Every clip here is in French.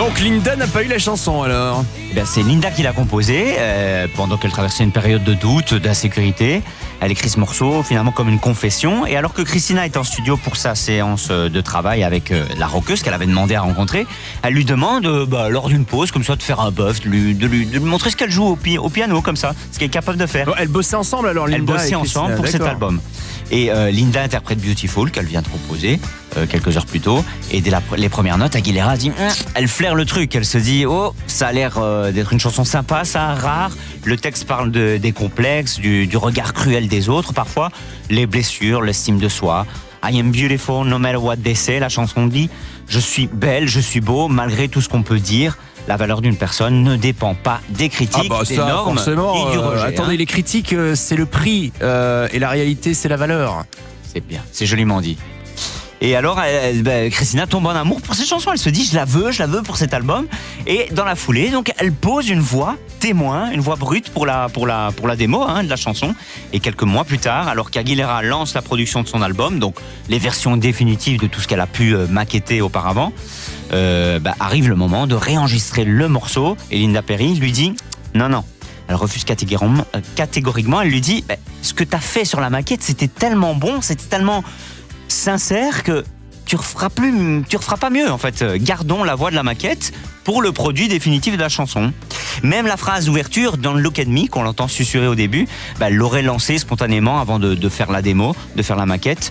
Donc Linda n'a pas eu la chanson alors. Eh bien, c'est Linda qui l'a composée pendant qu'elle traversait une période de doute, d'insécurité. Elle écrit ce morceau finalement comme une confession. Et alors que Christina est en studio pour sa séance de travail avec la rockeuse qu'elle avait demandé à rencontrer, elle lui demande lors d'une pause comme ça de faire un bœuf, de lui montrer ce qu'elle joue au piano comme ça, ce qu'elle est capable de faire. Bon, elles bossaient ensemble alors Linda. Elles bossaient ensemble pour cet album. Et Linda interprète Beautiful qu'elle vient de composer quelques heures plus tôt. Et dès les premières notes, Aguilera dit elle flaire le truc. Elle se dit oh, ça a l'air d'être une chanson sympa, ça, rare. Le texte parle des complexes, du regard cruel des autres parfois, les blessures, l'estime de soi. I am beautiful no matter what they say. La chanson dit je suis belle, je suis beau malgré tout ce qu'on peut dire. La valeur d'une personne ne dépend pas des critiques, des normes et du rejet. Attendez, les critiques, c'est le prix et la réalité, c'est la valeur. C'est bien, c'est joliment dit. Et alors, Christina tombe en amour pour cette chanson. Elle se dit, je la veux pour cet album. Et dans la foulée, donc, elle pose une voix témoin, une voix brute pour la démo de la chanson. Et quelques mois plus tard, alors qu'Aguilera lance la production de son album, donc les versions définitives de tout ce qu'elle a pu maqueter auparavant, arrive le moment de réenregistrer le morceau. Et Linda Perry lui dit, non. Elle refuse catégoriquement. Elle lui dit, ce que tu as fait sur la maquette, c'était tellement bon, c'était tellement sincère que tu referas pas mieux en fait. Gardons la voix de la maquette pour le produit définitif de la chanson. Même la phrase d'ouverture Don't Look at Me qu'on l'entend susurrer au début, elle l'aurait lancée spontanément avant de faire la démo, de faire la maquette.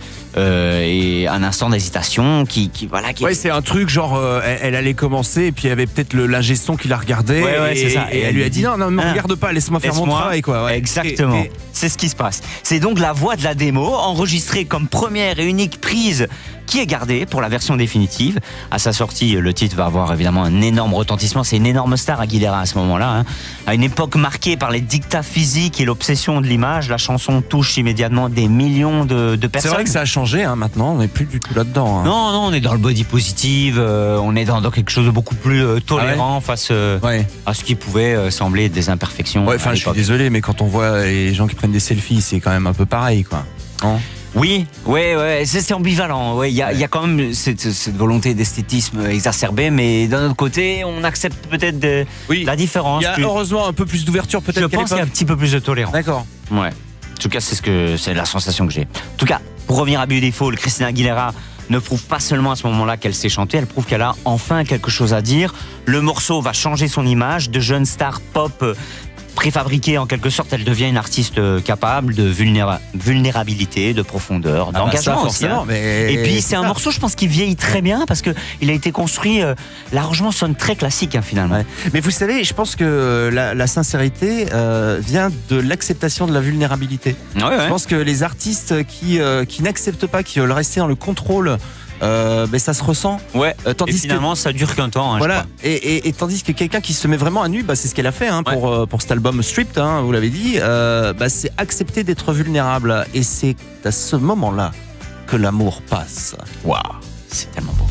Et un instant d'hésitation Ouais, c'est un truc genre elle allait commencer et puis il y avait peut-être l'ingé son qui la regardait c'est ça. Et elle lui a dit non me regarde pas, laisse-moi faire mon travail quoi. Ouais. Exactement. C'est ce qui se passe. C'est donc la voix de la démo enregistrée comme première et unique prise qui est gardée pour la version définitive. À sa sortie, le titre va avoir évidemment un énorme retentissement. C'est une énorme star Aguilera à ce moment-là. À une époque marquée par les dictats physiques et l'obsession de l'image, la chanson touche immédiatement des millions de personnes. C'est vrai que ça a changé maintenant, on n'est plus du tout là-dedans. Non, on est dans le body positive, on est dans quelque chose de beaucoup plus tolérant face à ce qui pouvait sembler des imperfections. Ouais, je suis désolé, mais quand on voit les gens qui prennent des selfies, c'est quand même un peu pareil, quoi. Non ? Oui, c'est ambivalent. Il y a quand même cette volonté d'esthétisme exacerbée, mais d'un autre côté, on accepte peut-être la différence. Il y a heureusement un peu plus d'ouverture, peut-être. Je pense qu'il y a un petit peu plus de tolérance. D'accord. Ouais. En tout cas, c'est la sensation que j'ai. En tout cas, pour revenir à Beautiful, Christina Aguilera ne prouve pas seulement à ce moment-là qu'elle sait chanter, elle prouve qu'elle a enfin quelque chose à dire. Le morceau va changer son image de jeune star pop préfabriquée en quelque sorte. Elle devient une artiste capable de vulnérabilité, de profondeur, d'engagement aussi. Et puis c'est un morceau, je pense, qui vieillit très bien parce que il a été construit. L'arrangement sonne très classique finalement. Ouais. Mais vous savez, je pense que la sincérité vient de l'acceptation de la vulnérabilité. Je pense que les artistes qui n'acceptent pas, qui veulent rester dans le contrôle, ça se ressent. Et finalement, ça dure qu'un temps. Voilà. Et tandis que quelqu'un qui se met vraiment à nu, c'est ce qu'elle a fait pour cet album Stripped, vous l'avez dit, c'est accepter d'être vulnérable. Et c'est à ce moment-là que l'amour passe. Waouh, c'est tellement beau.